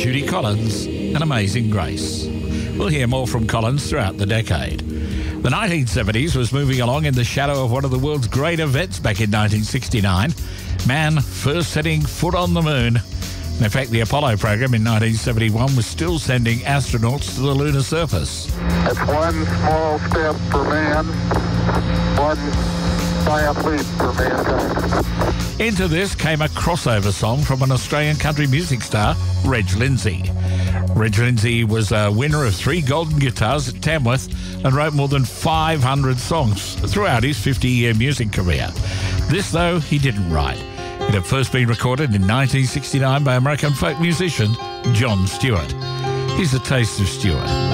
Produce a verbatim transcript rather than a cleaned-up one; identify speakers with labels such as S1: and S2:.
S1: Judy Collins and Amazing Grace. We'll hear more from Collins throughout the decade. The nineteen seventies was moving along in the shadow of one of the world's great events back in nineteen sixty-nine. Man first setting foot on the moon. In fact, the Apollo program in nineteen seventy-one was still sending astronauts to the lunar surface.
S2: It's one small step for man, one giant leap for mankind.
S1: Into this came a crossover song from an Australian country music star, Reg Lindsay. Reg Lindsay was a winner of three Golden Guitars at Tamworth and wrote more than five hundred songs throughout his fifty-year music career. This, though, he didn't write. It had first been recorded in nineteen sixty-nine by American folk musician John Stewart. Here's a taste of Stewart.